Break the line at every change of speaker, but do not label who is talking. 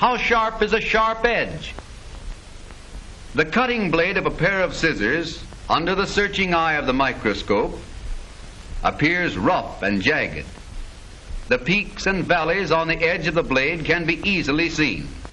How sharp is a sharp edge? The cutting blade of a pair of scissors, under the searching eye of the microscope, appears rough and jagged. The peaks and valleys on the edge of the blade can be easily seen.